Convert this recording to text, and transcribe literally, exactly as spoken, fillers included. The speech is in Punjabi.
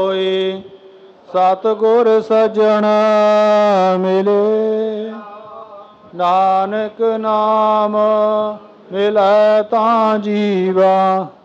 ਹੋਏ ਸਤਿਗੁਰ ਸੱਜਣ ਮਿਲੇ। ਨਾਨਕ ਨਾਮ ਮਿਲੈ ਤਾਂ ਜੀਵਾ